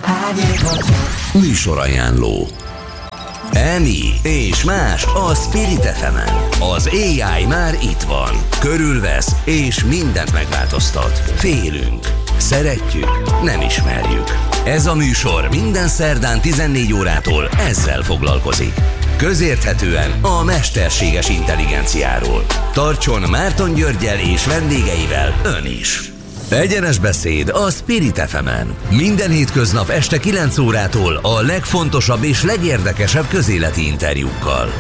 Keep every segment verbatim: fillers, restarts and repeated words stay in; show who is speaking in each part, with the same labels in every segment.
Speaker 1: Műsorajánló Emi és más a Spirit ef emen. Az á i már itt van. Körülvesz és mindent megváltoztat. Félünk, szeretjük, nem ismerjük. Ez a műsor minden szerdán tizennégy órától ezzel foglalkozik. Közérthetően a mesterséges intelligenciáról. Tartson Márton Györggyel és vendégeivel ön is. Egyenes beszéd a Spirit ef emen. Minden hétköznap este kilenc órától a legfontosabb és legérdekesebb közéleti interjúkkal.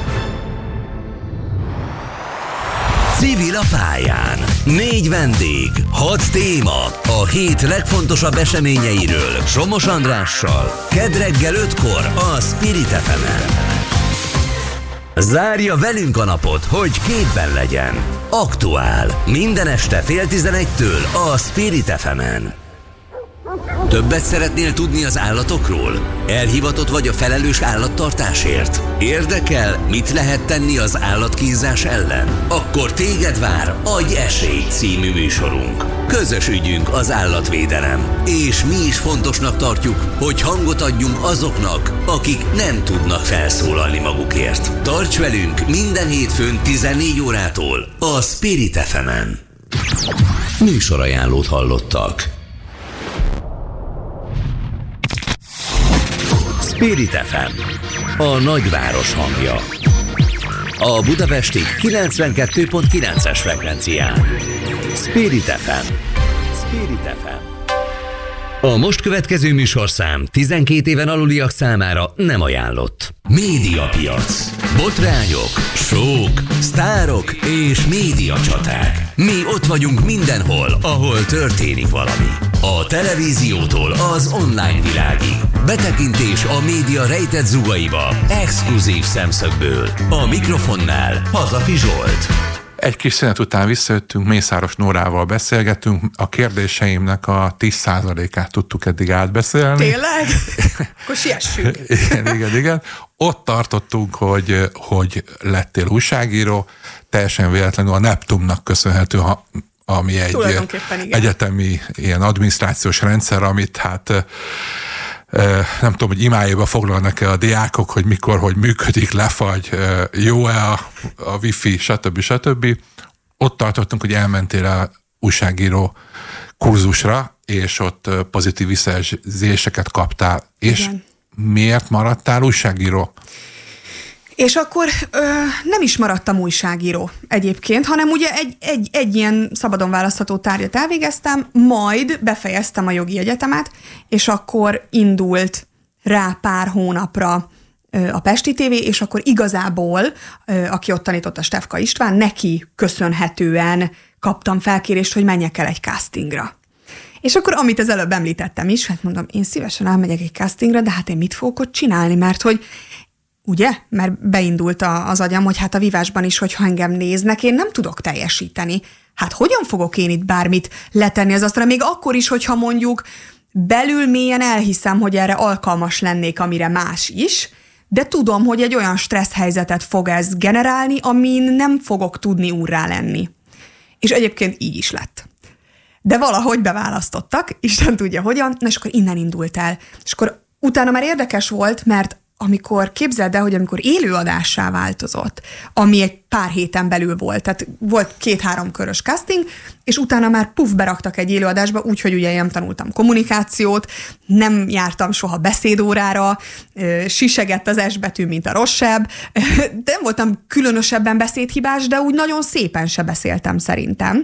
Speaker 1: Civil a pályán. Négy vendég, hat téma. A hét legfontosabb eseményeiről Somos Andrással. Kedd reggel ötkor a Spirit ef emen. Zárja velünk a napot, hogy képben legyen. Aktuál. Minden este fél tizenegytől a Spirit ef emen. Többet szeretnél tudni az állatokról? Elhivatott vagy a felelős állattartásért? Érdekel, mit lehet tenni az állatkínzás ellen? Akkor téged vár Adj esélyt című műsorunk. Közös ügyünk az állatvédelem. És mi is fontosnak tartjuk, hogy hangot adjunk azoknak, akik nem tudnak felszólalni magukért. Tarts velünk minden hétfőn tizennégy órától a Spirit ef emen. Műsorajánlót hallottak. Spirit ef em, a nagyváros hangja. A budapesti kilencvenkettő pont kilences frekvencián. Spirit ef em. Spirit ef em. A most következő műsorszám tizenkét éven aluliak számára nem ajánlott. Médiapiac. Botrányok, sók, sztárok és médiacsaták. Mi ott vagyunk mindenhol, ahol történik valami. A televíziótól az online világig. Betekintés a média rejtett zugaiba. Exkluzív szemszögből. A mikrofonnál Hazafi Zsolt.
Speaker 2: Egy kis szünet után visszajöttünk, Mészáros Nórával beszélgetünk, a kérdéseimnek a tíz százalékát tudtuk eddig átbeszélni.
Speaker 3: Tényleg? Akkor siessünk.
Speaker 2: igen, igen, igen. Ott tartottunk, hogy, hogy lettél újságíró, teljesen véletlenül a Neptumnak köszönhető, ami egy egyetemi ilyen adminisztrációs rendszer, amit hát nem tudom, hogy imájéba foglalnak-e a diákok, hogy mikor, hogy működik, lefagy, jó-e a, a wifi, stb. stb. Ott tartottunk, hogy elmentél el újságíró kurzusra, és ott pozitív visszajelzéseket kaptál. Igen. És miért maradtál újságíró?
Speaker 3: És akkor ö, nem is maradtam újságíró egyébként, hanem ugye egy, egy, egy ilyen szabadon választható tárgyat elvégeztem, majd befejeztem a jogi egyetemet, és akkor indult rá pár hónapra ö, a Pesti té vé, és akkor igazából, ö, aki ott tanított, a Stefka István, neki köszönhetően kaptam felkérést, hogy menjek el egy castingra. És akkor, amit az előbb említettem is, hát mondom, én szívesen elmegyek egy castingra, de hát én mit fogok ott csinálni, mert hogy ugye? Mert beindult az agyam, hogy hát a vívásban is, hogyha engem néznek, én nem tudok teljesíteni. Hát hogyan fogok én itt bármit letenni az asztalra? Még akkor is, hogyha mondjuk belül mélyen elhiszem, hogy erre alkalmas lennék, amire más is, de tudom, hogy egy olyan stressz helyzetet fog ez generálni, amin nem fogok tudni úrrá lenni. És egyébként így is lett. De valahogy beválasztottak, Isten tudja hogyan, na és akkor innen indult el. És akkor utána már érdekes volt, mert amikor képzeld el, hogy amikor élőadássá változott, ami egy pár héten belül volt, tehát volt két-három körös casting, és utána már puf, beraktak egy élőadásba, úgyhogy ugye nem tanultam kommunikációt, nem jártam soha beszédórára, sisegett az S betű, mint a rosszabb, nem voltam különösebben beszédhibás, de úgy nagyon szépen se beszéltem szerintem.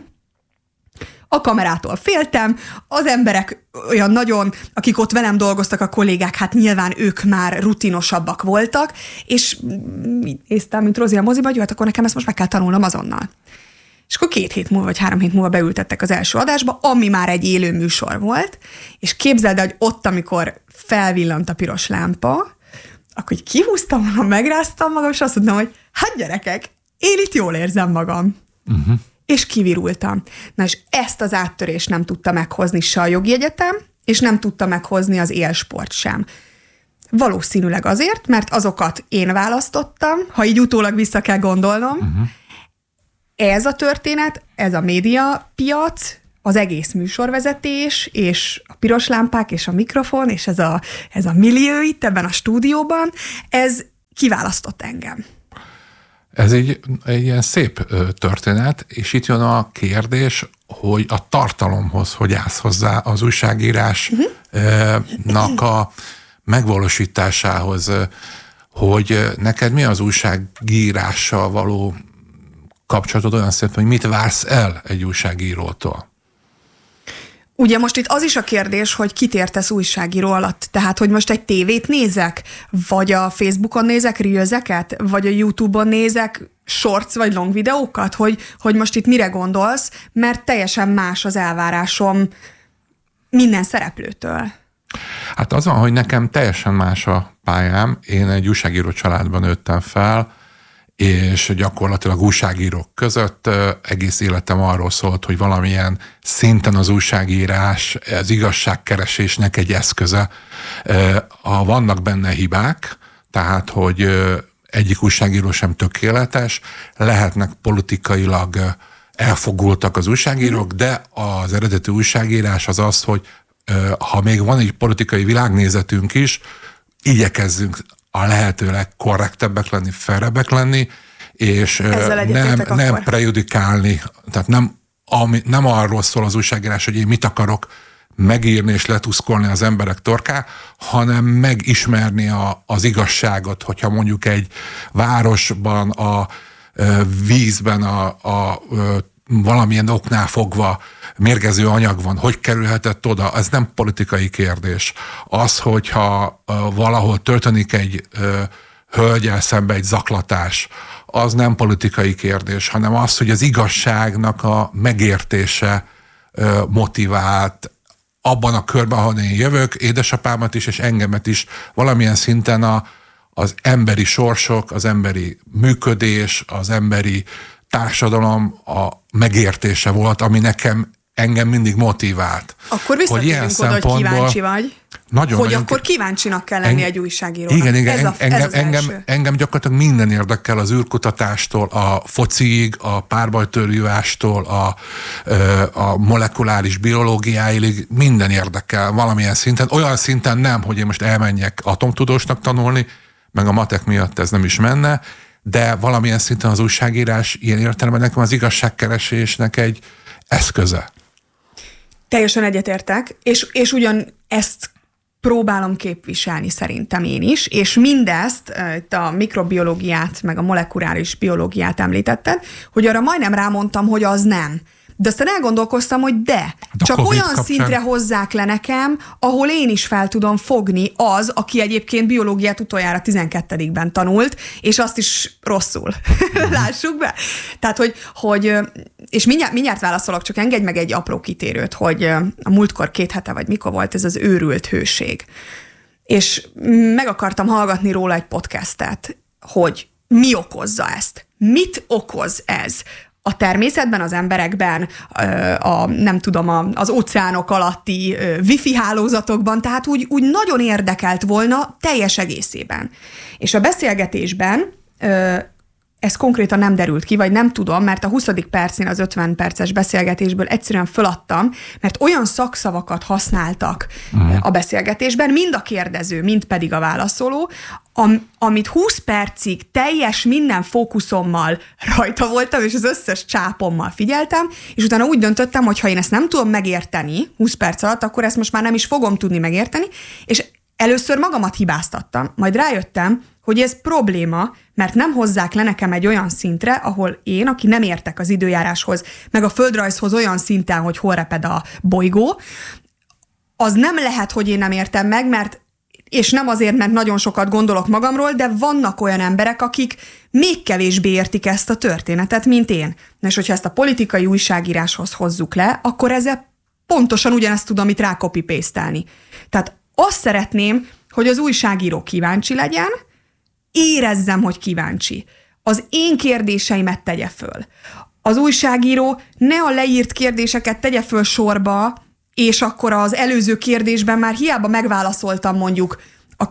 Speaker 3: A kamerától féltem, az emberek olyan nagyon, akik ott velem dolgoztak, a kollégák, hát nyilván ők már rutinosabbak voltak, és néztem, mint Rozi a moziba, hogy hát akkor nekem ezt most meg kell tanulnom azonnal. És akkor két hét múlva, vagy három hét múlva beültettek az első adásba, ami már egy élő műsor volt, és képzeld el, hogy ott, amikor felvillant a piros lámpa, akkor kihúztam, megráztam magam, és azt mondtam, hogy hát gyerekek, én itt jól érzem magam. Uh-huh. És kivirultam. Na és ezt az áttörést nem tudta meghozni se a jogi egyetem, és nem tudta meghozni az élsport sem. Valószínűleg azért, mert azokat én választottam, ha így utólag vissza kell gondolnom. Uh-huh. Ez a történet, ez a médiapiac, az egész műsorvezetés, és a piros lámpák, és a mikrofon, és ez a, ez a millió itt ebben a stúdióban, ez kiválasztott engem.
Speaker 2: Ez egy, egy ilyen szép történet, és itt jön a kérdés, hogy a tartalomhoz hogy állsz hozzá, az újságírásnak a megvalósításához, hogy neked mi az újságírással való kapcsolatod olyan szépen, hogy mit vársz el egy újságírótól?
Speaker 3: Ugye most itt az is a kérdés, hogy kit értesz újságíró alatt. Tehát, hogy most egy tévét nézek, vagy a Facebookon nézek reelseket, vagy a YouTube-on nézek shorts vagy long videókat, hogy, hogy most itt mire gondolsz, mert teljesen más az elvárásom minden szereplőtől.
Speaker 2: Hát az van, hogy nekem teljesen más a pályám. Én egy újságíró családban nőttem fel, és gyakorlatilag újságírók között egész életem arról szólt, hogy valamilyen szinten az újságírás, az igazságkeresésnek egy eszköze. Ha vannak benne hibák, tehát, hogy egyik újságíró sem tökéletes, lehetnek politikailag elfogultak az újságírók, de az eredeti újságírás az az, hogy ha még van egy politikai világnézetünk is, igyekezzünk a lehető legkorrektebbek lenni, felrebbek lenni, és nem, nem prejudikálni, tehát nem, ami, nem arról szól az újságírás, hogy én mit akarok megírni és letuszkolni az emberek torká, hanem megismerni a, az igazságot, hogyha mondjuk egy városban, a vízben, a, a valamilyen oknál fogva mérgező anyag van, hogy kerülhetett oda, ez nem politikai kérdés. Az, hogyha valahol történik egy hölgyel szembe egy zaklatás, az nem politikai kérdés, hanem az, hogy az igazságnak a megértése motivált abban a körben, ahol én jövök, édesapámat is és engemet is valamilyen szinten a, az emberi sorsok, az emberi működés, az emberi társadalom a megértése volt, ami nekem engem mindig motivált.
Speaker 3: Akkor visszatérünk oda, hogy kíváncsi vagy.
Speaker 2: Nagyon,
Speaker 3: hogy
Speaker 2: nagyon
Speaker 3: akkor kíváncsinak kell lenni en... egy újságírónak.
Speaker 2: Igen, igen,
Speaker 3: ez a,
Speaker 2: engem,
Speaker 3: ez az
Speaker 2: engem, engem gyakorlatilag minden érdekel, az űrkutatástól, a fociig, a párbajtőrjuhástól, a, a molekuláris biológiáig, minden érdekel valamilyen szinten. Olyan szinten nem, hogy én most elmenjek atomtudósnak tanulni, meg a matek miatt ez nem is menne, de valamilyen szinten az újságírás ilyen értelemben nekem az igazságkeresésnek egy eszköze.
Speaker 3: Teljesen egyetértek, és, és ugyan ezt próbálom képviselni szerintem én is, és mindezt, itt a mikrobiológiát, meg a molekuláris biológiát említetted, hogy arra majdnem rámondtam, hogy az nem. De aztán elgondolkoztam, hogy de, de csak olyan kapcsán... szintre hozzák le nekem, ahol én is fel tudom fogni az, aki egyébként biológiát utoljára tizenkettedikben tanult, és azt is rosszul. Lássuk be. Tehát, hogy, hogy és mindjárt, mindjárt válaszolok, csak engedj meg egy apró kitérőt, hogy a múltkor két hete, vagy mikor volt ez az őrült hőség. És meg akartam hallgatni róla egy podcastet, hogy mi okozza ezt. Mit okoz ez? A természetben, az emberekben, a, nem tudom, az óceánok alatti wifi hálózatokban, tehát úgy, úgy nagyon érdekelt volna teljes egészében. És a beszélgetésben ez konkrétan nem derült ki, vagy nem tudom, mert a huszadik percén az ötven perces beszélgetésből egyszerűen föladtam, mert olyan szakszavakat használtak uh-huh. a beszélgetésben, mind a kérdező, mind pedig a válaszoló, am, amit húsz percig teljes minden fókuszommal rajta voltam, és az összes csápommal figyeltem, és utána úgy döntöttem, hogy ha én ezt nem tudom megérteni húsz perc alatt, akkor ezt most már nem is fogom tudni megérteni, és először magamat hibáztattam, majd rájöttem, hogy ez probléma, mert nem hozzák le nekem egy olyan szintre, ahol én, aki nem értek az időjáráshoz, meg a földrajzhoz olyan szinten, hogy hol reped a bolygó, az nem lehet, hogy én nem értem meg, mert és nem azért, mert nagyon sokat gondolok magamról, de vannak olyan emberek, akik még kevésbé értik ezt a történetet, mint én. És hogyha ezt a politikai újságíráshoz hozzuk le, akkor ezzel pontosan ugyanezt tudom itt rá copy-paste-elni. Tehát azt szeretném, hogy az újságíró kíváncsi legyen, érezzem, hogy kíváncsi. Az én kérdéseimet tegye föl. Az újságíró ne a leírt kérdéseket tegye föl sorba, és akkor az előző kérdésben már hiába megválaszoltam mondjuk a,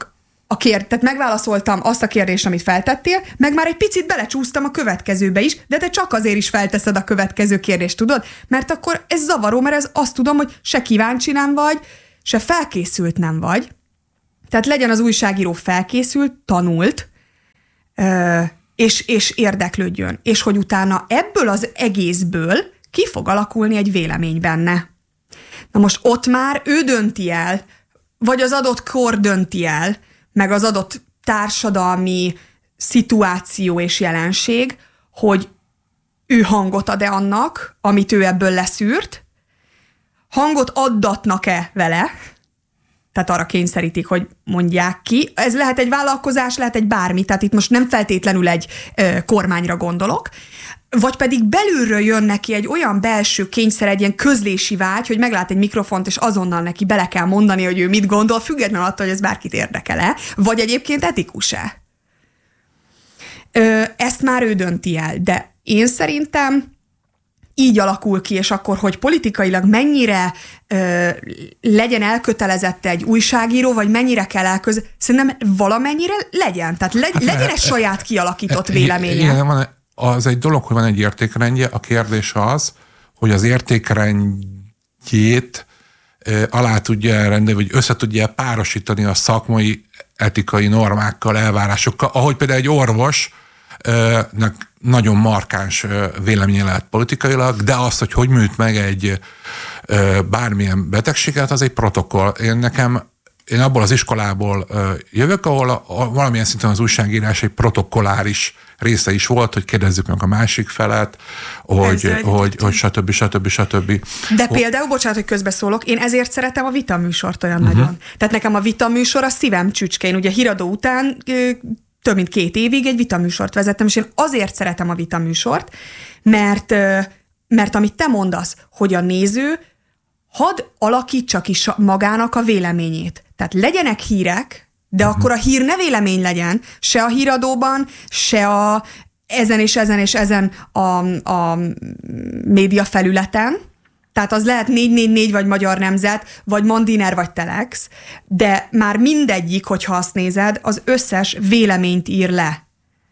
Speaker 3: a kér, tehát megválaszoltam azt a kérdést, amit feltettél, meg már egy picit belecsúsztam a következőbe is, de te csak azért is felteszed a következő kérdést, tudod? Mert akkor ez zavaró, mert ez azt tudom, hogy se kíváncsi nem vagy, se felkészült nem vagy. Tehát legyen az újságíró felkészült, tanult, és, és érdeklődjön. És hogy utána ebből az egészből ki fog alakulni egy vélemény benne. Na most ott már ő dönti el, vagy az adott kor dönti el, meg az adott társadalmi szituáció és jelenség, hogy ő hangot ad-e annak, amit ő ebből leszűrt, hangot addatnak-e vele, tehát arra kényszerítik, hogy mondják ki. Ez lehet egy vállalkozás, lehet egy bármi, tehát itt most nem feltétlenül egy ö, kormányra gondolok, vagy pedig belülről jön neki egy olyan belső kényszer, egy ilyen közlési vágy, hogy meglát egy mikrofont, és azonnal neki bele kell mondani, hogy ő mit gondol, függetlenül attól, hogy ez bárkit érdekel-e, vagy egyébként etikus-e. Ö, ezt már ő dönti el, de én szerintem így alakul ki, és akkor, hogy politikailag mennyire ö, legyen elkötelezett egy újságíró, vagy mennyire kell elköz... Szerintem valamennyire legyen. Tehát le, legyen egy saját kialakított véleménye.
Speaker 2: Igen, van, az egy dolog, hogy van egy értékrendje, a kérdés az, hogy az értékrendjét ö, alá tudja elrendelni, vagy össze tudja párosítani a szakmai etikai normákkal, elvárásokkal, ahogy például egy orvos nagyon markáns véleménye lehet politikailag, de azt, hogy hogy műt meg egy bármilyen betegséget, az egy protokoll. Én nekem, én abból az iskolából jövök, ahol a, a, valamilyen szinten az újságírás egy protokolláris része is volt, hogy kérdezzük meg a másik felet, hogy, hogy, hogy stb. stb. stb.
Speaker 3: De például, bocsánat, hogy közbeszólok, én ezért szeretem a vitaműsort olyan uh-huh. nagyon. Tehát nekem a vitaműsor a szívem csücske. Én ugye híradó után több mint két évig egy vitaműsort vezettem, és én azért szeretem a vitaműsort, mert, mert amit te mondasz, hogy a néző hadd alakítsa ki magának a véleményét. Tehát legyenek hírek, de akkor a hír ne vélemény legyen, se a híradóban, se a ezen és ezen és ezen a, a média felületen. Tehát az lehet négy négy négy, vagy Magyar Nemzet, vagy Mandiner, vagy Telex, de már mindegyik, hogyha azt nézed, az összes véleményt ír le.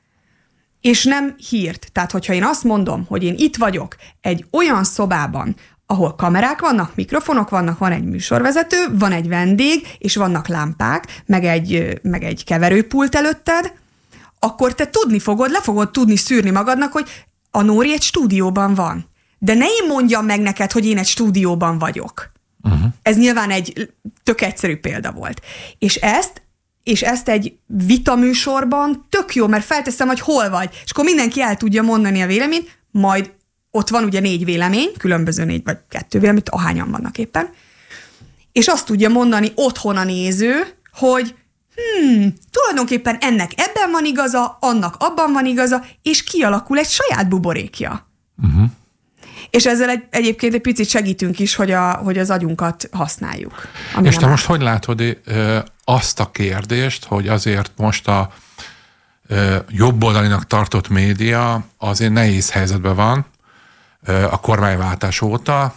Speaker 3: És nem hírt. Tehát, hogyha én azt mondom, hogy én itt vagyok egy olyan szobában, ahol kamerák vannak, mikrofonok vannak, van egy műsorvezető, van egy vendég, és vannak lámpák, meg egy, meg egy keverőpult előtted, akkor te tudni fogod, le fogod tudni szűrni magadnak, hogy a Nóri egy stúdióban van. De ne én mondjam meg neked, hogy én egy stúdióban vagyok. Uh-huh. Ez nyilván egy tök egyszerű példa volt. És ezt, és ezt egy vitaműsorban tök jó, mert felteszem, hogy hol vagy, és akkor mindenki el tudja mondani a véleményt, majd ott van ugye négy vélemény, különböző négy vagy kettő vélemény, ahányan vannak éppen, és azt tudja mondani otthon a néző, hogy hmm, tulajdonképpen ennek ebben van igaza, annak abban van igaza, és kialakul egy saját buborékja. Uh-huh. És ezzel egy, egyébként egy picit segítünk is, hogy, a, hogy az agyunkat használjuk.
Speaker 2: És te most hogy látod azt a kérdést, hogy azért most a jobboldalinak tartott média azért nehéz helyzetben van a kormányváltás óta.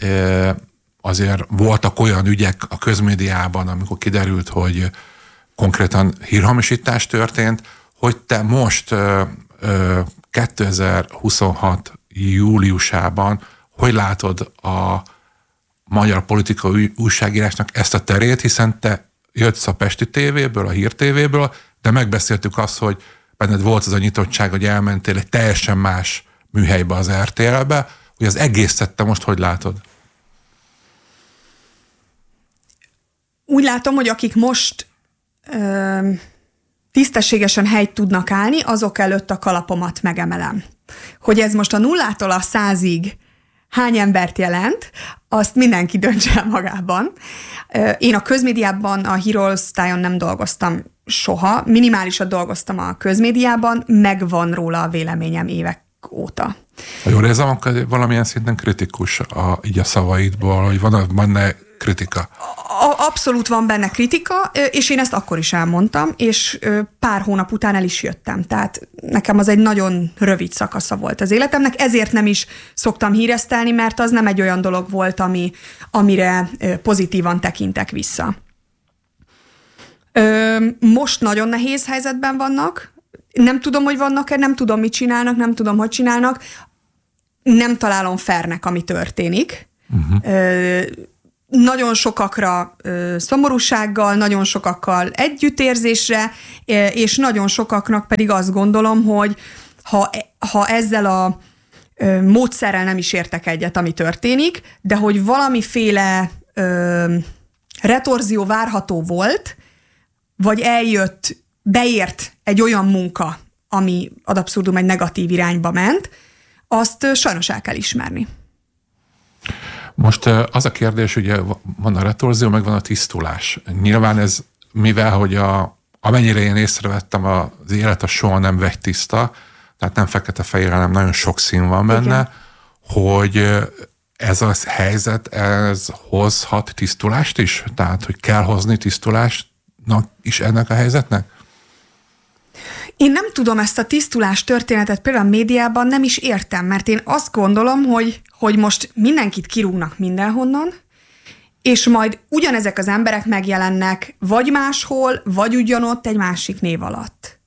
Speaker 2: Azért voltak olyan ügyek a közmédiában, amikor kiderült, hogy konkrétan hírhamisítás történt, hogy te most kétezer-huszonhat júliusában hogy látod a magyar politikai újságírásnak ezt a terét, hiszen te jössz a Pesti tévéből, a Hír tévéből, de megbeszéltük azt, hogy benned volt az a nyitottság, hogy elmentél egy teljesen más műhelybe, az er té el-be, hogy az egészet te most hogy látod?
Speaker 3: Úgy látom, hogy akik most ö, tisztességesen helyt tudnak állni, azok előtt a kalapomat megemelem. Hogy ez most a nullától a százig hány embert jelent, azt mindenki döntse el magában. Én a közmédiában, a hírosztályon nem dolgoztam soha, minimálisat dolgoztam a közmédiában, megvan róla a véleményem évek óta.
Speaker 2: Ha jól érzem, akkor valamilyen szinten kritikus a, így a szavaidból, hogy van benne kritika.
Speaker 3: Abszolút van benne kritika, és én ezt akkor is elmondtam, és pár hónap után el is jöttem. Tehát nekem az egy nagyon rövid szakasza volt az életemnek, ezért nem is szoktam híresztelni, mert az nem egy olyan dolog volt, ami, amire pozitívan tekintek vissza. Ö, most nagyon nehéz helyzetben vannak, nem tudom, hogy vannak-e, nem tudom, mit csinálnak, nem tudom, hogy csinálnak, nem találom fairnek, ami történik. Uh-huh. Ö, nagyon sokakra ö, szomorúsággal, nagyon sokakkal együttérzésre, és nagyon sokaknak pedig azt gondolom, hogy ha, ha ezzel a ö, módszerrel nem is értek egyet, ami történik, de hogy valamiféle ö, retorzió várható volt, vagy eljött, beért egy olyan munka, ami ad abszurdum egy negatív irányba ment, azt sajnos el kell ismerni.
Speaker 2: Most az a kérdés, ugye van a retorzió, meg van a tisztulás. Nyilván ez, mivel hogy a, amennyire én észrevettem, az élet a soha nem vegytiszta, tehát nem fekete-fehér, hanem nagyon sok szín van benne, igen, hogy ez a helyzet, ez hozhat tisztulást is? Tehát, hogy kell hozni tisztulásnak is ennek a helyzetnek?
Speaker 3: Én nem tudom ezt a tisztulás történetet például a médiában nem is értem, mert én azt gondolom, hogy, hogy most mindenkit kirúgnak mindenhonnan, és majd ugyanezek az emberek megjelennek vagy máshol, vagy ugyanott egy másik név alatt.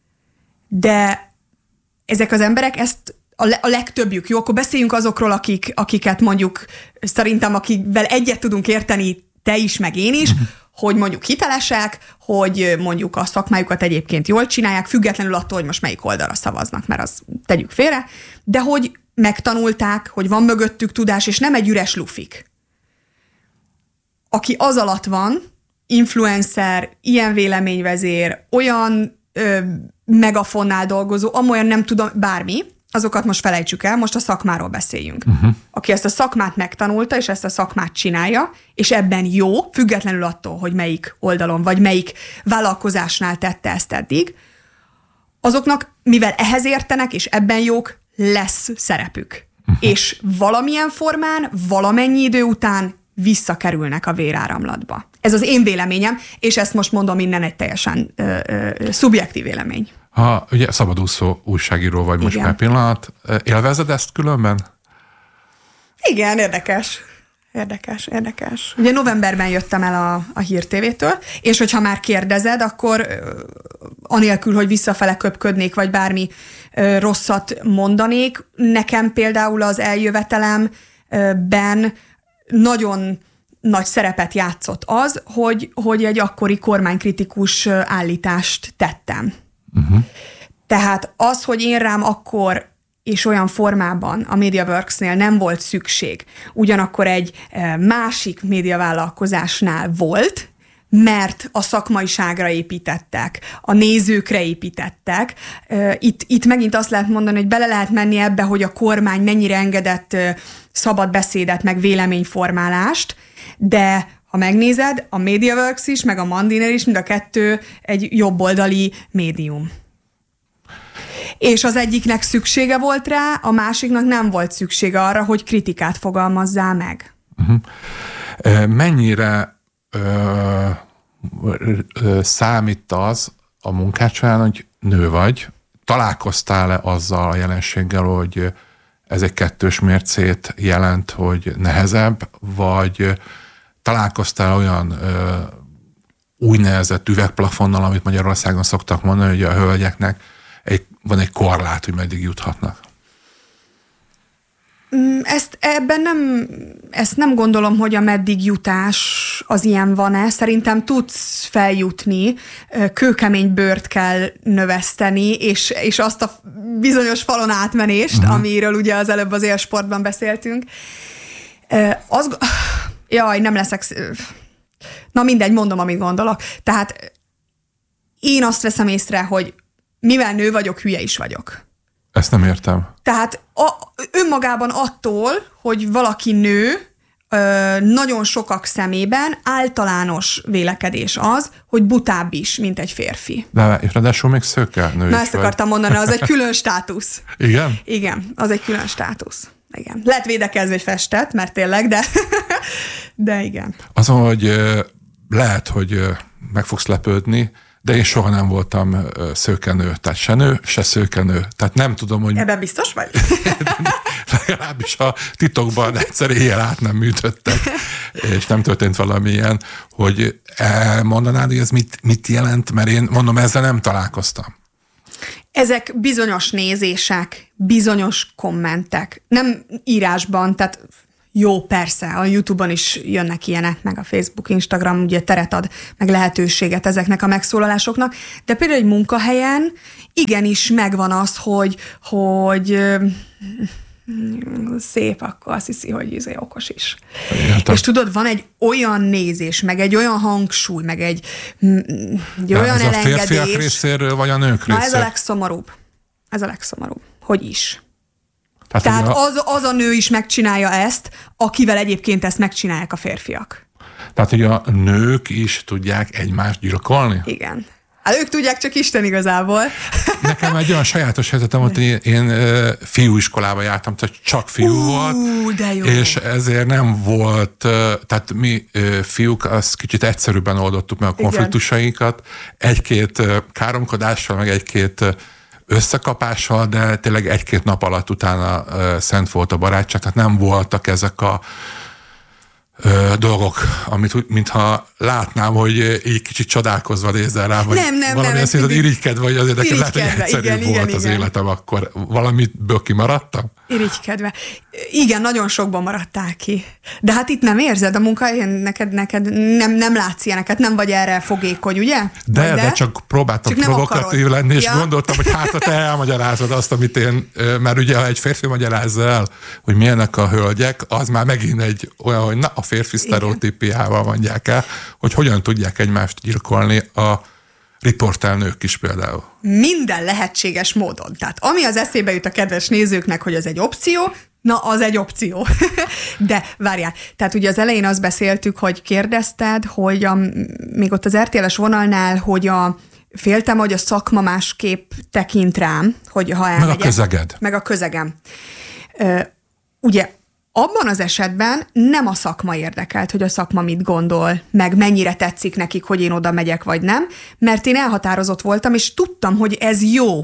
Speaker 3: De ezek az emberek ezt a, le, a legtöbbjük, jó, akkor beszéljünk azokról, akik, akiket mondjuk szerintem, akikvel egyet tudunk érteni, te is, meg én is, hogy mondjuk hitelesek, hogy mondjuk a szakmájukat egyébként jól csinálják, függetlenül attól, hogy most melyik oldalra szavaznak, mert azt tegyük félre, de hogy megtanulták, hogy van mögöttük tudás, és nem egy üres lufik. Aki az alatt van, influencer, ilyen véleményvezér, olyan ö, megafonnál dolgozó, amolyan nem tudom, bármi, azokat most felejtsük el, most a szakmáról beszéljünk. Uh-huh. Aki ezt a szakmát megtanulta, és ezt a szakmát csinálja, és ebben jó, függetlenül attól, hogy melyik oldalon, vagy melyik vállalkozásnál tette ezt eddig, azoknak, mivel ehhez értenek, és ebben jók, lesz szerepük. Uh-huh. És valamilyen formán, valamennyi idő után visszakerülnek a véráramlatba. Ez az én véleményem, és ezt most mondom innen egy teljesen ö, ö, szubjektív vélemény.
Speaker 2: Ha ugye szabadúszó újságíró vagy most már pillanat, élvezed ezt különben?
Speaker 3: Igen, érdekes. Érdekes, érdekes. Ugye novemberben jöttem el a, a Hír té vétől, és hogyha már kérdezed, akkor anélkül, hogy visszafele köpködnék, vagy bármi ö, rosszat mondanék, nekem például az eljövetelemben nagyon nagy szerepet játszott az, hogy, hogy egy akkori kormánykritikus állítást tettem. Uh-huh. Tehát az, hogy én rám akkor és olyan formában a MediaWorks-nél nem volt szükség, ugyanakkor egy másik médiavállalkozásnál volt, mert a szakmaiságra építettek, a nézőkre építettek. Itt, itt megint azt lehet mondani, hogy bele lehet menni ebbe, hogy a kormány mennyire engedett szabad beszédet, meg véleményformálást, de ha megnézed, a MediaWorks is, meg a Mandiner is, mind a kettő egy jobboldali médium. És az egyiknek szüksége volt rá, a másiknak nem volt szüksége arra, hogy kritikát fogalmazzál meg.
Speaker 2: Uh-huh. Mennyire ö, ö, számít az a munkád során, hogy nő vagy? Találkoztál-e azzal a jelenséggel, hogy ez egy kettős mércét jelent, hogy nehezebb, vagy találkoztál olyan ö, úgynevezett üvegplafonnal, amit Magyarországon szoktak mondani, hogy a hölgyeknek egy, van egy korlát, hogy meddig juthatnak?
Speaker 3: Ezt, ebben nem, ezt nem gondolom, hogy a meddig jutás az ilyen van-e. Szerintem tudsz feljutni, kőkemény bőrt kell növeszteni, és, és azt a bizonyos falon átmenést, uh-huh. amiről ugye az előbb az élsportban beszéltünk. Az, jaj, nem leszek... Na mindegy, mondom, amit gondolok. Tehát én azt veszem észre, hogy mivel nő vagyok, hülye is vagyok.
Speaker 2: Ezt nem értem.
Speaker 3: Tehát a, önmagában attól, hogy valaki nő, ö, nagyon sokak szemében általános vélekedés az, hogy butább is, mint egy férfi.
Speaker 2: De ráadásul még szőke nő.
Speaker 3: Na ezt vagy. Akartam mondani, az egy külön státusz.
Speaker 2: Igen?
Speaker 3: Igen, az egy külön státusz. Igen. Lehet védekezni, hogy festett, mert tényleg, de, de igen.
Speaker 2: Azon, hogy lehet, hogy meg fogsz lepődni, de én soha nem voltam szőkenő, tehát se nő, se szőkenő. Tehát nem tudom, hogy...
Speaker 3: Ebben biztos vagy?
Speaker 2: legalábbis a titokban egyszer éjjel át nem műtöttek, és nem történt valamilyen, hogy elmondanád, hogy ez mit, mit jelent, mert én mondom, ezzel nem találkoztam.
Speaker 3: Ezek bizonyos nézések, bizonyos kommentek, nem írásban, tehát jó, persze, a YouTube-on is jönnek ilyenek, meg a Facebook, Instagram ugye teret ad, meg lehetőséget ezeknek a megszólalásoknak, de például egy munkahelyen igenis megvan az, hogy, hogy szép, akkor azt hiszi, hogy izé okos is. Értem. És tudod, van egy olyan nézés, meg egy olyan hangsúly, meg egy, egy olyan ez elengedés. Ez a
Speaker 2: férfiak részéről, vagy a nők részéről?
Speaker 3: Na, ez a legszomorúbb. Ez a legszomorúbb. Hogy is. Tehát, Tehát a... az, az a nő is megcsinálja ezt, akivel egyébként ezt megcsinálják a férfiak.
Speaker 2: Tehát, hogy a nők is tudják egymást gyilkolni?
Speaker 3: Igen. Hát ők tudják, csak Isten igazából.
Speaker 2: Nekem egy olyan sajátos helyzetem volt, hogy én, én fiúiskolába jártam, tehát csak fiú uh, volt,
Speaker 3: de jó.
Speaker 2: És ezért nem volt, tehát mi fiúk azt kicsit egyszerűbben oldottuk meg a konfliktusainkat, egy-két káromkodással, meg egy-két összekapással, de tényleg egy-két nap alatt utána szent volt a barátság, tehát nem voltak ezek a Ö, dolgok, amit mintha látnám, hogy így kicsit csodálkozva nézzel rá, vagy
Speaker 3: nem, nem,
Speaker 2: valamilyen szinten irigykedve, vagy azért neked lehet, hogy egyszerűbb igen, volt igen, az igen. életem, akkor valamiből kimaradtam?
Speaker 3: Irigykedve. Igen, nagyon sokban maradtál ki. De hát itt nem érzed a munkahelyen, neked, neked nem, nem látsz ilyeneket, nem vagy erre fogékony, ugye?
Speaker 2: De, de, de csak próbáltam csak provokatív lenni, és ja. gondoltam, hogy hát te elmagyarázod azt, amit én, mert ugye ha egy férfi magyarázza el, hogy milyenek a hölgyek, az már megint egy olyan, hogy na, a férfi sztereotípiával mondják el, hogy hogyan tudják egymást gyilkolni a riportelnők is például.
Speaker 3: Minden lehetséges módon. Tehát ami az eszébe jut a kedves nézőknek, hogy az egy opció, na, az egy opció. De várjál, tehát ugye az elején azt beszéltük, hogy kérdezted, hogy a, még ott az er té el-es vonalnál, hogy a féltem, hogy a szakma másképp tekint rám, hogy ha elmegyek.
Speaker 2: Meg a közeged.
Speaker 3: Meg a közegem. Ö, ugye abban az esetben nem a szakma érdekelt, hogy a szakma mit gondol, meg mennyire tetszik nekik, hogy én oda megyek, vagy nem, mert én elhatározott voltam, és tudtam, hogy ez jó.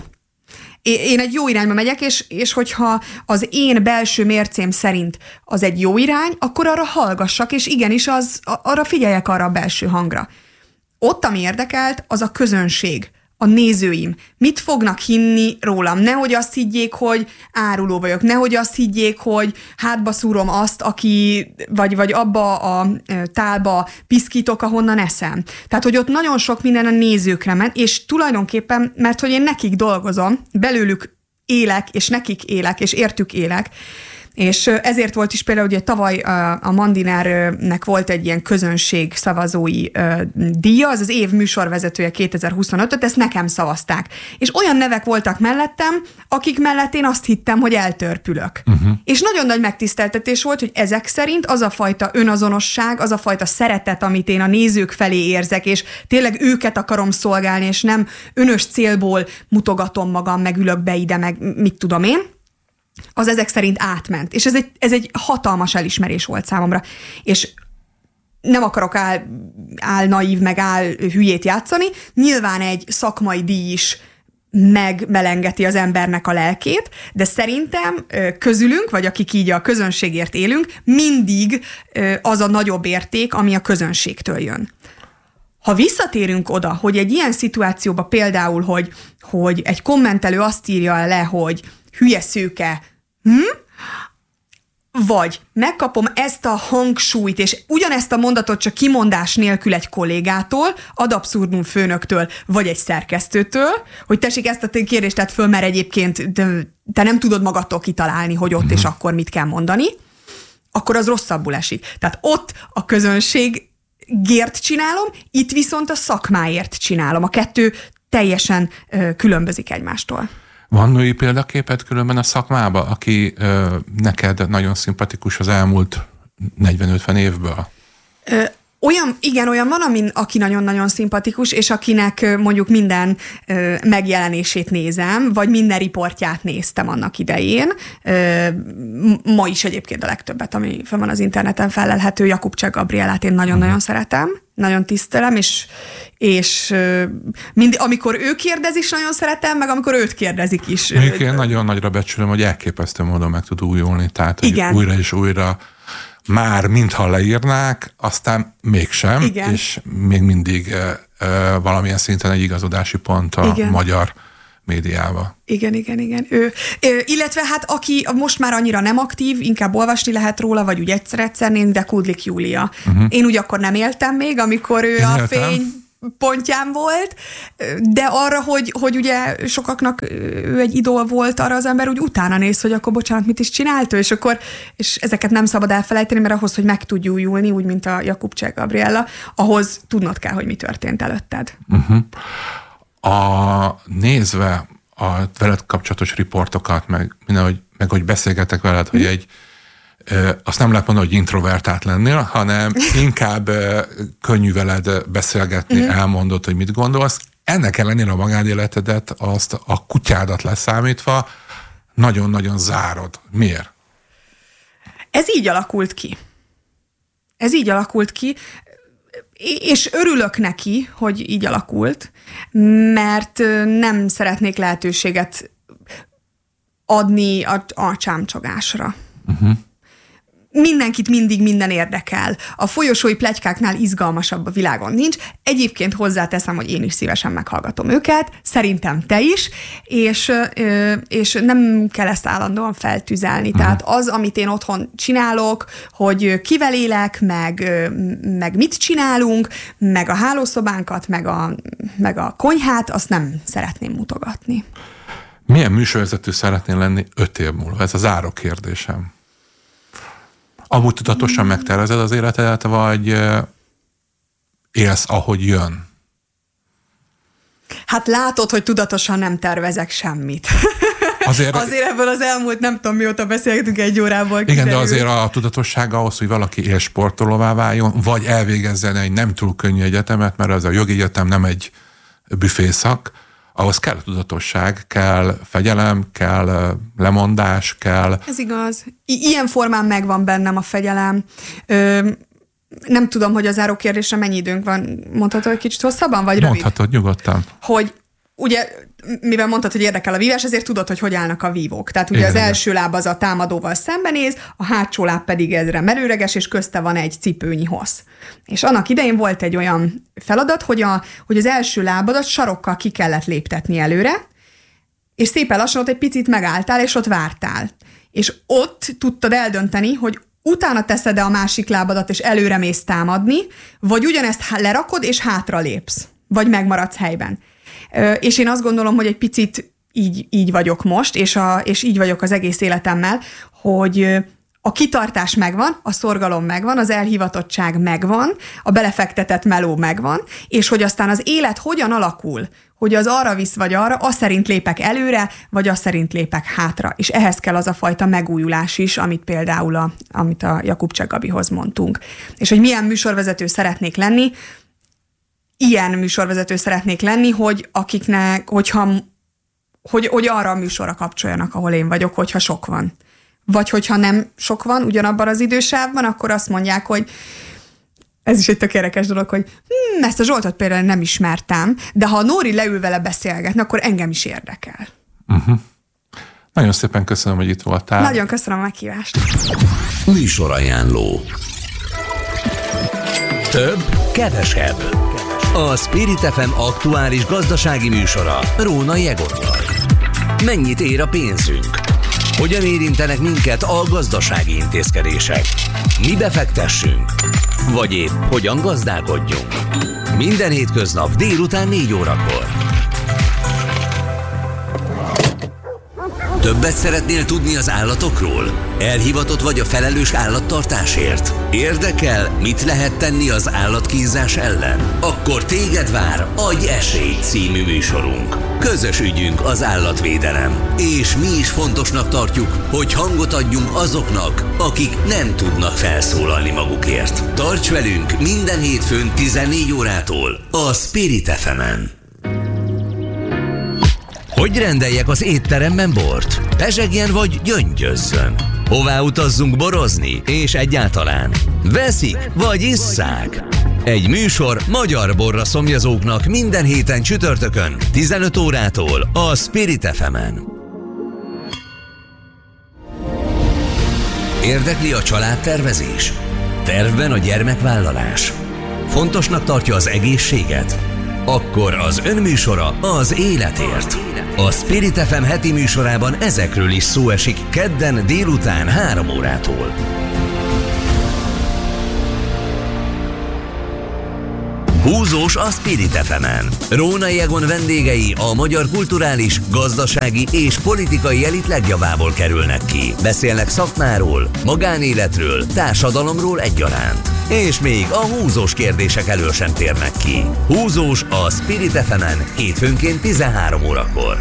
Speaker 3: Én egy jó irányba megyek, és, és hogyha az én belső mércém szerint az egy jó irány, akkor arra hallgassak, és igenis az, arra figyeljek arra a belső hangra. Ott, ami érdekelt, az a közönség, a nézőim. Mit fognak hinni rólam? Nehogy azt higgyék, hogy áruló vagyok. Nehogy azt higgyék, hogy hátba szúrom azt, aki, vagy, vagy abba a tálba piszkítok, ahonnan eszem. Tehát, hogy ott nagyon sok minden a nézőkre ment, és tulajdonképpen, mert hogy én nekik dolgozom, belőlük élek, és nekik élek, és értük élek, és ezért volt is például, ugye tavaly a Mandinernek volt egy ilyen közönség szavazói díja, az az év műsorvezetője kétezer-huszonötöt, ezt nekem szavazták. És olyan nevek voltak mellettem, akik mellett én azt hittem, hogy eltörpülök. Uh-huh. És nagyon nagy megtiszteltetés volt, hogy ezek szerint az a fajta önazonosság, az a fajta szeretet, amit én a nézők felé érzek, és tényleg őket akarom szolgálni, és nem önös célból mutogatom magam, meg ülök be ide, meg mit tudom én, az ezek szerint átment. És ez egy, ez egy hatalmas elismerés volt számomra. És nem akarok áll, áll naív, meg áll hülyét játszani. Nyilván egy szakmai díj is megmelengeti az embernek a lelkét, de szerintem közülünk, vagy akik így a közönségért élünk, mindig az a nagyobb érték, ami a közönségtől jön. Ha visszatérünk oda, hogy egy ilyen szituációba például, hogy, hogy egy kommentelő azt írja le, hogy hülye szőke, hm? Vagy megkapom ezt a hangsúlyt, és ugyanezt a mondatot csak kimondás nélkül egy kollégától, ad abszurdum főnöktől, vagy egy szerkesztőtől, hogy tessék, ezt a kérdést tett föl, mert egyébként te nem tudod magadtól kitalálni, hogy ott mm. és akkor mit kell mondani, akkor az rosszabbul esik. Tehát ott a közönségért csinálom, itt viszont a szakmáért csinálom. A kettő teljesen ö, különbözik egymástól.
Speaker 2: Van női példaképed különben a szakmába, aki ö, neked nagyon szimpatikus az elmúlt negyven-ötven évből?
Speaker 3: Ö, olyan, igen, olyan van, amin, aki nagyon-nagyon szimpatikus, és akinek mondjuk minden ö, megjelenését nézem, vagy minden riportját néztem annak idején. Ö, ma is egyébként a legtöbbet, ami fel van az interneten fellelhető, Jakubcsák Gabrielát én nagyon-nagyon uh-huh. szeretem. nagyon tisztelem, és, és mind, amikor ő kérdez is, nagyon szeretem, meg amikor őt kérdezik is.
Speaker 2: Mondjuk én nagyon nagyra becsülöm, hogy elképesztő módon meg tud újulni, tehát hogy
Speaker 3: igen.
Speaker 2: újra és újra már mintha leírnák, aztán mégsem,
Speaker 3: igen.
Speaker 2: és még mindig uh, uh, valamilyen szinten egy igazodási pont a igen. magyar médiába.
Speaker 3: Igen, igen, igen. Ő, ő, illetve hát aki most már annyira nem aktív, inkább olvasni lehet róla, vagy úgy egyszer-egyszer nézni, de Kudlik Júlia. Uh-huh. Én úgy akkor nem éltem még, amikor ő Én a éltem. fény pontján volt, de arra, hogy, hogy ugye sokaknak ő egy idol volt, arra az ember úgy utána néz, hogy akkor bocsánat, mit is csinált ő, és akkor, és ezeket nem szabad elfelejteni, mert ahhoz, hogy meg tudj újulni, úgy, mint a Jakubcsák Gabriella, ahhoz tudnod kell, hogy mi történt előtted.
Speaker 2: Uh-huh. A nézve a veled kapcsolatos riportokat, meg minden, hogy, meg hogy beszélgetek veled, hogy egy azt nem lehet mondani, hogy introvertált lennél, hanem inkább könnyű veled beszélgetni, uh-huh. elmondod, hogy mit gondolsz. Ennek ellenére a magánéletedet, azt a kutyádat leszámítva nagyon-nagyon zárod. Miért?
Speaker 3: Ez így alakult ki. Ez így alakult ki, és örülök neki, hogy így alakult, mert nem szeretnék lehetőséget adni a, a csámcsogásra. Uh-huh. Mindenkit mindig minden érdekel. A folyosói pletykáknál izgalmasabb a világon nincs. Egyébként hozzáteszem, hogy én is szívesen meghallgatom őket, szerintem te is, és, és nem kell ezt állandóan feltüzelni. Uh-huh. Tehát az, amit én otthon csinálok, hogy kivel élek, meg, meg mit csinálunk, meg a hálószobánkat, meg a, meg a konyhát, azt nem szeretném mutogatni.
Speaker 2: Milyen műsorvezető szeretnél lenni öt év múlva? Ez a záró kérdésem. Amúgy tudatosan megtervezed az életedet, vagy élsz, ahogy jön?
Speaker 3: Hát látod, hogy tudatosan nem tervezek semmit. Azért, azért ebből az elmúlt, nem tudom mióta beszélgetünk egy órából.
Speaker 2: Igen, kiderül. De azért a tudatosság ahhoz, hogy valaki élsportolóvá váljon, vagy elvégezzen egy nem túl könnyű egyetemet, mert az a jogi egyetem nem egy büfészak, ahhoz kell tudatosság, kell fegyelem, kell lemondás, kell...
Speaker 3: Ez igaz. I- ilyen formán megvan bennem a fegyelem. Ö, nem tudom, hogy a záró kérdésre mennyi időnk van. Mondhatod egy kicsit hosszabban, vagy rövid?
Speaker 2: Mondhatod, nyugodtan.
Speaker 3: Hogy ugye, mivel mondtad, hogy érdekel a vívás, ezért tudod, hogy hogy állnak a vívók. Tehát ugye igen, az első láb az a támadóval szembenéz, a hátsó láb pedig ezre merőleges, és közte van egy cipőnyi hossz. És annak idején volt egy olyan feladat, hogy, a, hogy az első lábadat sarokkal ki kellett léptetni előre, és szépen lassan ott egy picit megálltál, és ott vártál. És ott tudtad eldönteni, hogy utána teszed-e a másik lábadat, és előre mész támadni, vagy ugyanezt lerakod, és hátra lépsz, vagy megmaradsz helyben. És én azt gondolom, hogy egy picit így, így vagyok most, és, a, és így vagyok az egész életemmel, hogy a kitartás megvan, a szorgalom megvan, az elhivatottság megvan, a belefektetett meló megvan, és hogy aztán az élet hogyan alakul, hogy az arra visz vagy arra, az szerint lépek előre, vagy az szerint lépek hátra. És ehhez kell az a fajta megújulás is, amit például a, amit a Jakubcsák Gabihoz mondtunk. És hogy milyen műsorvezető szeretnék lenni, ilyen műsorvezető szeretnék lenni, hogy akiknek, hogyha, hogy, hogy arra a műsorra kapcsoljanak, ahol én vagyok, hogyha sok van. Vagy hogyha nem sok van ugyanabban az idősávban, akkor azt mondják, hogy ez is egy tök érdekes dolog, hogy hm, ezt a Zsoltot például nem ismertem, de ha a Nóri leül vele beszélgetni, akkor engem is érdekel.
Speaker 2: Uh-huh. Nagyon szépen köszönöm, hogy itt voltál.
Speaker 3: Nagyon köszönöm a meghívást.
Speaker 1: Műsorajánló. Több, kevesebb. A Spirit ef em aktuális gazdasági műsora Rónai Egottal. Mennyit ér a pénzünk? Hogyan érintenek minket a gazdasági intézkedések? Mi befektessünk? Vagy épp hogyan gazdálkodjunk? Minden hétköznap délután négy órakor. Többet szeretnél tudni az állatokról? Elhivatott vagy a felelős állattartásért? Érdekel, mit lehet tenni az állatkínzás ellen? Akkor téged vár Adj esélyt című műsorunk. Közös ügyünk az állatvédelem, és mi is fontosnak tartjuk, hogy hangot adjunk azoknak, akik nem tudnak felszólalni magukért. Tarts velünk minden hétfőn tizennégy órától a Spirit ef emen. Hogy rendeljek az étteremben bort? Pezsegjen vagy gyöngyözzön? Hová utazzunk borozni? És egyáltalán veszik vagy isszák? Egy műsor magyar borra szomjazóknak minden héten csütörtökön tizenöt órától a Spirit ef emen. Érdekli a családtervezés? Tervben a gyermekvállalás? Fontosnak tartja az egészséget? Akkor az önműsora az életért. A Spirit ef em heti műsorában ezekről is szó esik kedden délután három órától. Húzós a Spirit ef emen. Rónai Egon vendégei a magyar kulturális, gazdasági és politikai elit legjavából kerülnek ki. Beszélnek szakmáról, magánéletről, társadalomról egyaránt. És még a húzós kérdések elől sem térnek ki. Húzós a Spirit ef emen hétfőnként tizenhárom órakor.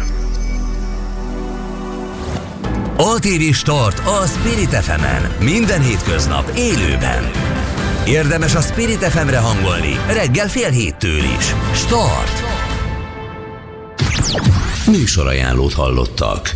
Speaker 1: á té vé Start a Spirit ef emen minden hétköznap élőben. Érdemes a Spirit ef emre hangolni, reggel fél héttől is. Start! Műsorajánlót hallottak.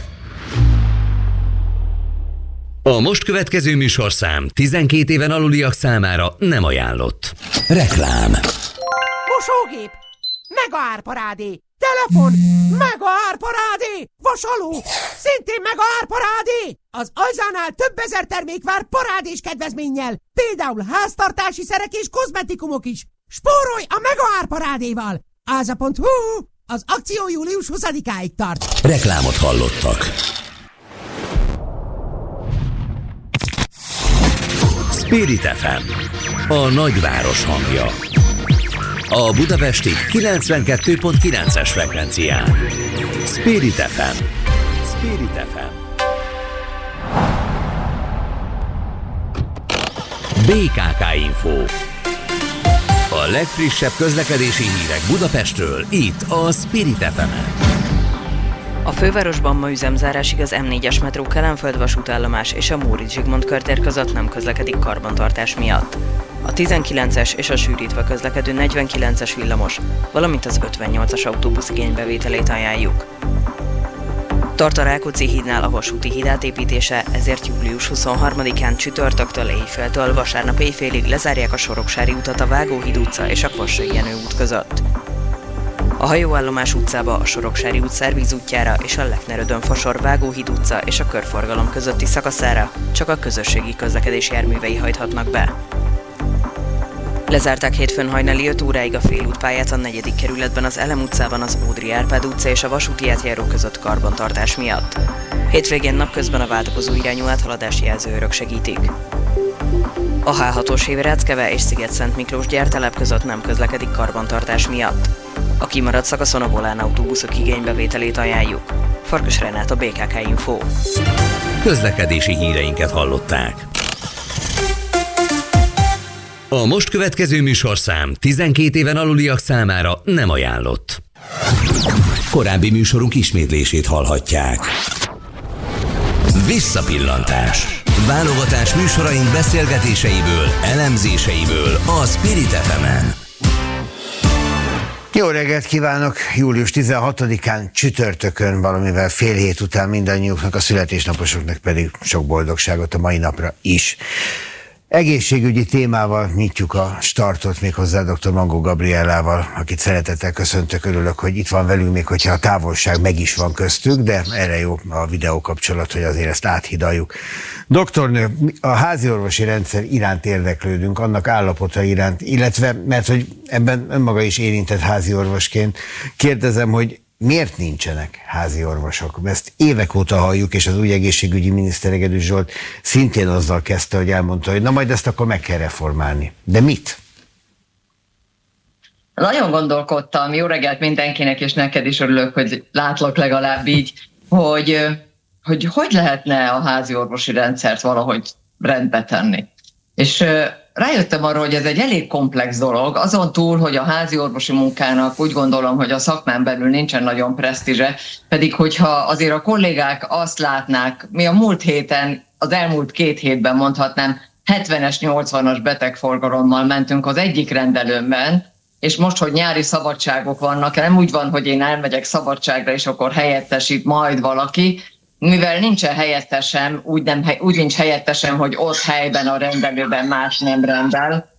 Speaker 1: A most következő műsorszám tizenkét éven aluliak számára nem ajánlott. Reklám.
Speaker 4: Mosógép, mega árparádé, telefon, mega árparádé, vasaló, szintén mega árparádé. Az Ajzánál több ezer termék vár parádés kedvezménnyel, például háztartási szerek és kozmetikumok is. Spórolj a mega árparádéval! áza pont hú, az akció július huszadikáig tart.
Speaker 1: Reklámot hallottak. Spirit ef em, a nagyváros hangja. A budapesti kilencvenkettő pont kilences frekvencián. Spirit ef em. Spirit ef em. bé ká ká Info. A legfrissebb közlekedési hírek Budapestről, itt a Spirit ef emen.
Speaker 5: A fővárosban ma üzemzárásig az em négyes metró Kelenföld vasútállomás és a Móricz Zsigmond körtér között nem közlekedik karbantartás miatt. A tizenkilences és a sűrítve közlekedő negyvenkilences villamos, valamint az ötvennyolcas autóbusz igénybevételét ajánljuk. Tart a Rákóczi hídnál a vasúti híd átépítése, ezért július huszonharmadikán csütörtöktől éjféltől vasárnap éjfélig lezárják a Soroksári utat a Vágóhíd utca és a Kvassai Jenő út között. A Hajóállomás utcába, a Soroksári út Szervíz útjára és a Lechner-Ödön-Fasor Vágóhíd utca és a körforgalom közötti szakaszára csak a közösségi közlekedés járművei hajthatnak be. Lezárták hétfőn hajnali öt óráig a félútpályát a negyedik kerületben az Elem utcában az Ódri Árpád utca és a vasúti átjáró között karbantartás miatt. Hétvégén napközben a váltakozó irányú áthaladási jelzőőrök segítik. A há hatos Héveráckeve és Sziget-Szent Miklós gyártelep között nem közlekedik karbantartás miatt. A kimaradt szakaszon a Volán autóbuszok igénybevételét ajánljuk. Farkas Renát, a bé ká ká Info.
Speaker 1: Közlekedési híreinket hallották. A most következő műsorszám tizenkét éven aluliak számára nem ajánlott. Korábbi műsorunk ismétlését hallhatják. Visszapillantás. Válogatás műsoraink beszélgetéseiből, elemzéseiből a Spirit ef emen.
Speaker 6: Jó reggelt kívánok! július tizenhatodikán csütörtökön, valamivel fél hét után mindannyiuknak, a születésnaposoknak pedig sok boldogságot a mai napra is. Egészségügyi témával nyitjuk a startot, méghozzá dr. Mangó Gabriellával, akit szeretettel köszöntök, örülök, hogy itt van velünk, még hogyha a távolság meg is van köztük, de erre jó a videókapcsolat, hogy azért ezt áthidaljuk. Doktornő, a háziorvosi rendszer iránt érdeklődünk, annak állapota iránt, illetve, mert hogy ebben önmaga is érintett háziorvosként, kérdezem, hogy miért nincsenek házi orvosok? Ezt évek óta halljuk, és az új egészségügyi miniszter Egedűs Zsolt szintén azzal kezdte, hogy elmondta, hogy na majd ezt akkor meg kell reformálni. De mit?
Speaker 7: Nagyon gondolkodtam, jó reggelt mindenkinek, és neked is örülök, hogy látlak legalább így, hogy hogy, hogy lehetne a házi orvosi rendszert valahogy rendbe tenni. És rájöttem arra, hogy ez egy elég komplex dolog, azon túl, hogy a házi orvosi munkának úgy gondolom, hogy a szakmán belül nincsen nagyon presztízse, pedig hogyha azért a kollégák azt látnák, mi a múlt héten, az elmúlt két hétben mondhatnám, hetvenes, nyolcvanas betegforgalommal mentünk az egyik rendelőmben, és most, hogy nyári szabadságok vannak, nem úgy van, hogy én elmegyek szabadságra, és akkor helyettesít majd valaki, mivel nincsen helyettesem, úgy, nem, úgy nincs helyettesem, hogy ott helyben a rendelőben más nem rendel,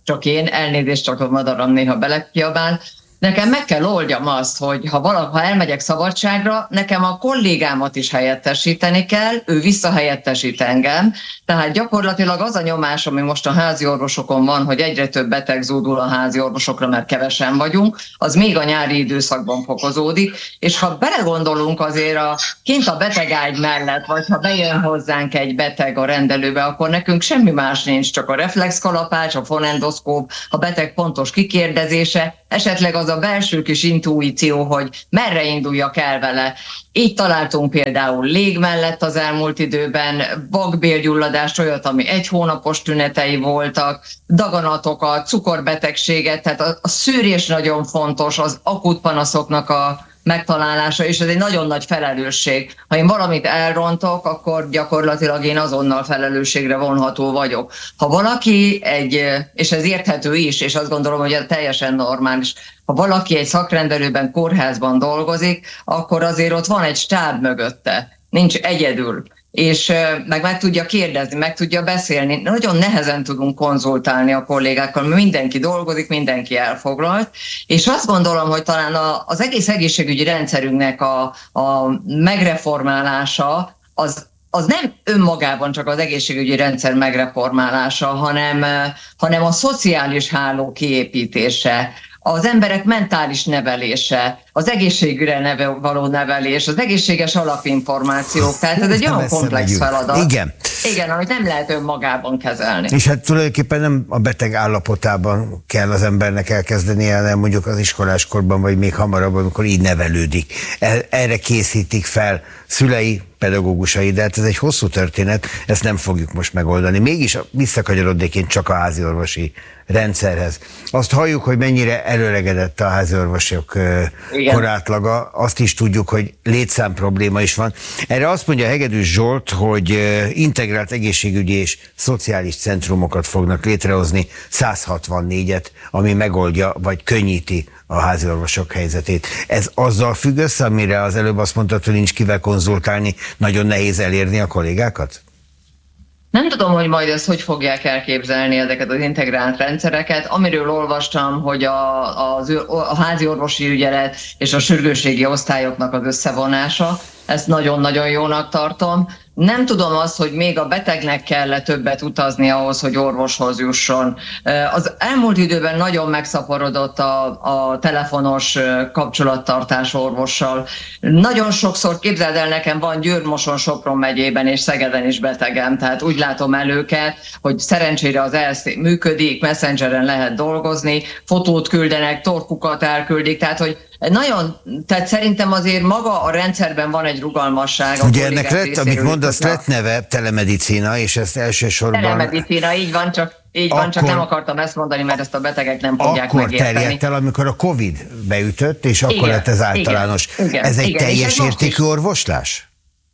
Speaker 7: csak én, elnézést, csak a madaram néha belekiabál. Nekem meg kell oldjam azt, hogy ha, valaha, ha elmegyek szabadságra, nekem a kollégámat is helyettesíteni kell, ő visszahelyettesít engem. Tehát gyakorlatilag az a nyomás, ami most a házi orvosokon van, hogy egyre több beteg zúdul a házi orvosokra, mert kevesen vagyunk, az még a nyári időszakban fokozódik, és ha belegondolunk azért a, kint a betegágy mellett, vagy ha bejön hozzánk egy beteg a rendelőbe, akkor nekünk semmi más nincs, csak a reflexkalapács, a fonendoszkóp, a beteg pontos kikérdezése, esetleg az a belső kis intuíció, hogy merre induljak el vele. Így találtunk például lég mellett az elmúlt időben, vakbélgyulladást, olyat, ami egy hónapos tünetei voltak, daganatokat, cukorbetegséget, tehát a, a szűrés nagyon fontos, az akut panaszoknak a megtalálása, és ez egy nagyon nagy felelősség. Ha én valamit elrontok, akkor gyakorlatilag én azonnal felelősségre vonható vagyok. Ha valaki egy, és ez érthető is, és azt gondolom, hogy ez teljesen normális, ha valaki egy szakrendelőben, kórházban dolgozik, akkor azért ott van egy stáb mögötte, nincs egyedül. És meg meg tudja kérdezni, meg tudja beszélni. Nagyon nehezen tudunk konzultálni a kollégákkal, mert mindenki dolgozik, mindenki elfoglalt, és azt gondolom, hogy talán az egész egészségügyi rendszerünknek a, a megreformálása az az nem önmagában csak az egészségügyi rendszer megreformálása, hanem, hanem a szociális háló kiépítése, az emberek mentális nevelése, az egészségügyre neve, való nevelés, az egészséges alapinformációk, tehát ez egy olyan komplex feladat.
Speaker 6: Igen.
Speaker 7: Igen, amit nem lehet önmagában kezelni.
Speaker 6: És hát tulajdonképpen nem a beteg állapotában kell az embernek elkezdenie, hanem mondjuk az iskoláskorban, vagy még hamarabb, amikor így nevelődik. Erre készítik fel szülei, pedagógusai, de hát ez egy hosszú történet, ezt nem fogjuk most megoldani. Mégis visszakanyarodnék én csak a háziorvosi rendszerhez. Azt halljuk, hogy mennyire előregedett a háziorvosok korátlaga, azt is tudjuk, hogy létszám probléma is van. Erre azt mondja Hegedűs Zsolt, hogy integrált egészségügyi és szociális centrumokat fognak létrehozni, száz hatvannégyet, ami megoldja vagy könnyíti a háziorvosok helyzetét. Ez azzal függ össze, amire az előbb azt mondtad, hogy nincs kivel konzultálni, nagyon nehéz elérni a kollégákat?
Speaker 7: Nem tudom, hogy majd ezt hogy fogják elképzelni, ezeket az integrált rendszereket. Amiről olvastam, hogy a, a, a házi orvosi ügyelet és a sürgősségi osztályoknak az összevonása, ezt nagyon-nagyon jónak tartom. Nem tudom azt, hogy még a betegnek kell többet utazni ahhoz, hogy orvoshoz jusson. Az elmúlt időben nagyon megszaporodott a, a telefonos kapcsolattartás orvossal. Nagyon sokszor, képzeld el, nekem van Győr-Moson-Sopron megyében és Szegeden is betegem, tehát úgy látom el őket, hogy szerencsére az e es té működik, Messengeren lehet dolgozni, fotót küldenek, torkukat elküldik, tehát hogy nagyon, tehát szerintem azért maga a rendszerben van egy rugalmasság.
Speaker 6: Ugye ennek lett, amit mondasz, lett neve telemedicína, és ezt elsősorban...
Speaker 7: Telemedicína, így van, csak, így van, akkor, csak nem akartam ezt mondani, mert ezt a betegek nem fogják
Speaker 6: akkor
Speaker 7: megérteni.
Speaker 6: Akkor terjedt el, amikor a Covid beütött, és akkor igen, lett ez általános. Igen, igen, ez egy
Speaker 7: igen,
Speaker 6: teljes értékű orvoslás?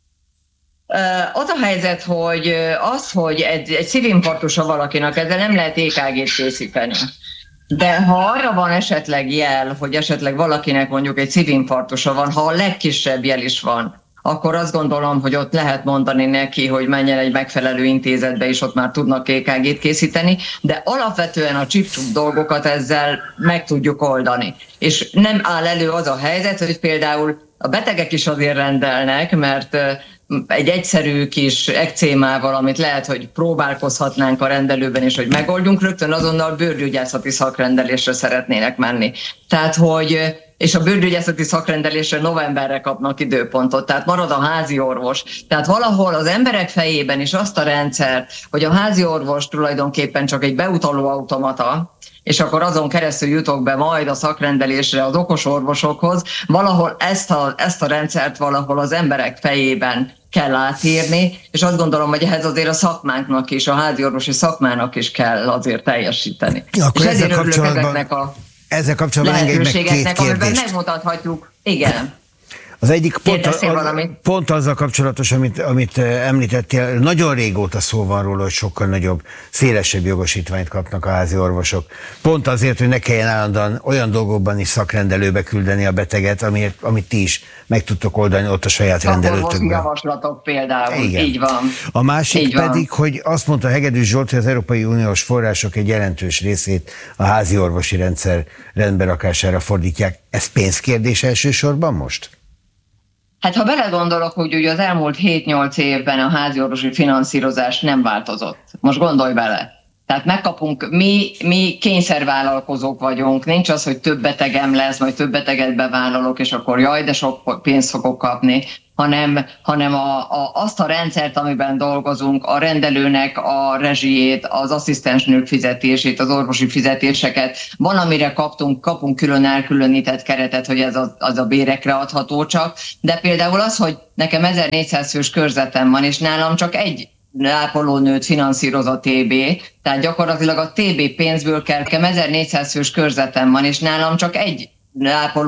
Speaker 7: Az a helyzet, hogy az, hogy egy, egy szívinfarktusa valakinek, ezzel nem lehet é ká gét készíteni. De ha arra van esetleg jel, hogy esetleg valakinek mondjuk egy szívinfarktusa van, ha a legkisebb jel is van, akkor azt gondolom, hogy ott lehet mondani neki, hogy menjen egy megfelelő intézetbe, és ott már tudnak é ká gét készíteni, de alapvetően a csip-csup dolgokat ezzel meg tudjuk oldani. És nem áll elő az a helyzet, hogy például a betegek is azért rendelnek, mert egy egyszerű kis ekcémával, amit lehet, hogy próbálkozhatnánk a rendelőben, és hogy megoldjunk, rögtön azonnal bőrgyógyászati szakrendelésre szeretnének menni. Tehát, hogy, és a bőrgyógyászati szakrendelésre novemberre kapnak időpontot, tehát marad a házi orvos. Tehát valahol az emberek fejében is azt a rendszer, hogy a házi orvos tulajdonképpen csak egy beutaló automata, és akkor azon keresztül jutok be majd a szakrendelésre az okos orvosokhoz, valahol ezt a, ezt a rendszert valahol az emberek fejében kell átírni, és azt gondolom, hogy ehhez azért a szakmánknak is, a háziorvosi szakmának is kell azért teljesíteni.
Speaker 6: Akkor
Speaker 7: és
Speaker 6: ezzel
Speaker 7: ezért
Speaker 6: kapcsolatban,
Speaker 7: ezeknek a
Speaker 6: ezzel kapcsolatban engedj meg két kérdést.
Speaker 7: amiben megmutathatjuk. Igen.
Speaker 6: Az egyik pont, a, pont azzal kapcsolatos, amit, amit említettél, nagyon régóta szó van róla, hogy sokkal nagyobb, szélesebb jogosítványt kapnak a házi orvosok. Pont azért, hogy ne kelljen állandóan olyan dolgokban is szakrendelőbe küldeni a beteget, amit, amit ti is meg tudtok oldani ott a saját rendelőtökben.
Speaker 7: Javaslatok például, igen. Így van.
Speaker 6: A másik
Speaker 7: így
Speaker 6: pedig,
Speaker 7: van.
Speaker 6: hogy azt mondta Hegedűs Zsolt, hogy az Európai Uniós források egy jelentős részét a házi orvosi rendszer rendberakására fordítják. Ez pénzkérdés elsősorban most?
Speaker 7: Hát ha belegondolok, hogy ugye az elmúlt hét-nyolc évben a háziorvosi finanszírozás nem változott. Most gondolj bele. Tehát megkapunk, mi, mi kényszervállalkozók vagyunk, nincs az, hogy több betegem lesz, majd több beteget bevállalok, és akkor jaj, de sok pénzt fogok kapni, hanem, hanem a, a, azt a rendszert, amiben dolgozunk, a rendelőnek a rezsijét, az asszisztensnők fizetését, az orvosi fizetéseket, van, amire kaptunk, kapunk külön elkülönített keretet, hogy ez az, az a bérekre adható csak, de például az, hogy nekem ezernégyszáz fős körzetem van, és nálam csak egy ápolónőt finanszíroz a té bé, tehát gyakorlatilag a té bé pénzből kell, nekem ezernégyszáz fős körzetem van, és nálam csak egy ápoló